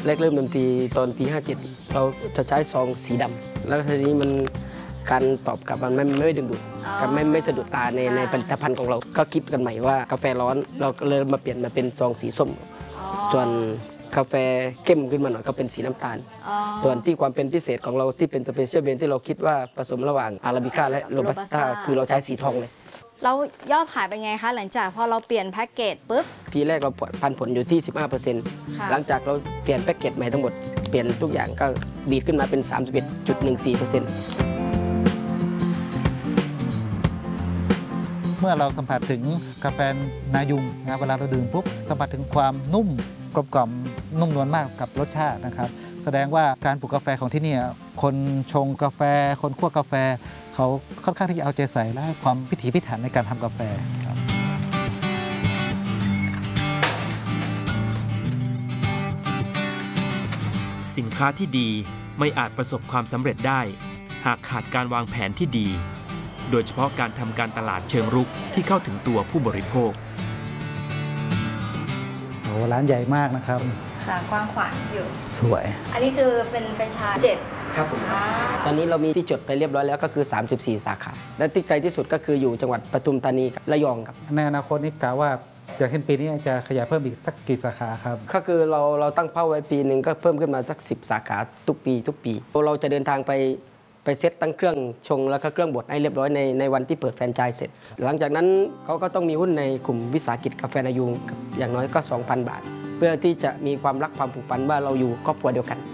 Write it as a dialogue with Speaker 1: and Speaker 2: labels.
Speaker 1: แรกเริ่มดนตรีตอนปี57เราจะใช้ซองสีดำแล้วทีนี้มันการตอบกลับมันไม่ดึงดูดกับไม่สะดุดตาในผลิตภัณฑ์ของเราก็คิดกันใหม่ว่ากาแฟร้อนเราก็เลยมาเปลี่ยนมาเป็นซองสีส้มส่วนกาแฟเข้มขึ้นมาหน่อยก็เป็นสีน้ำตาลส่วนที่ความเป็นพิเศษของเราที่เป็นสเปเชียลเบนที่เราคิดว่าผสมระหว่างอาราบิก้าและโรบัสต้าคือเราใช้สีทองเลย
Speaker 2: แล้วยอดขายเป็นไงคะหลังจากพอเราเปลี่ยนแพ็กเกจปุ๊บ
Speaker 1: ปีแรกเราปันผลอยู่ที่ 15%หลังจากเราเปลี่ยนแพ็กเกจใหม่ทั้งหมดเปลี่ยนทุกอย่างก็ดีขึ้นมาเป็น 31.14%
Speaker 3: เมื่อเราสัมผัสถึงกาแฟนายุงนะเวลาเราดื่มปุ๊บสัมผัสถึงความนุ่มกลมกล่อมนุ่มนวลมากกับรสชาตินะครับแสดงว่าการปลูกกาแฟของที่นี่คนชงกาแฟคนคั่วกาแฟเขาค่อนข้างที่จะเอาใจใส่และให้ความพิถีพิถันในการทำกาแฟครับ
Speaker 4: สินค้าที่ดีไม่อาจประสบความสำเร็จได้หากขาดการวางแผนที่ดีโดยเฉพาะการทำการตลาดเชิงรุกที่เข้าถึงตัวผู้บริโภค
Speaker 3: โอ้ร้านใหญ่มากนะครับ
Speaker 2: ค่ะกว้างขวางอยู่
Speaker 3: สวย
Speaker 2: อันนี้คือเป็นชา7
Speaker 1: ครับผมตอนนี้เรามีที่จดไปเรียบร้อยแล้วก็คือ34สาขาและที่ไกลที่สุดก็คืออยู่จังหวัดปทุมธานีกับระยองครับ
Speaker 3: ในอนาคตนี้กล่าวว่าอย่างเช่นปีนี้จะขยายเพิ่มอีกสักกี่สาขาครับ
Speaker 1: ก็คือเราตั้งเป้าไว้ปีหนึ่งก็เพิ่มขึ้นมาสัก10สาขาทุกปีเราจะเดินทางไปเซตตั้งเครื่องชงแล้วก็เครื่องบดให้เรียบร้อยในวันที่เปิดแฟรนไชส์เสร็จหลังจากนั้นเขาก็ต้องมีหุ้นในกลุ่มวิสาหกิจกาแฟนายูงอย่างน้อยก็ 2,000 บาทเพื่อที่จะมีความรักความผูกพันว่าเราอยู่ครอบครัวเดียวกัน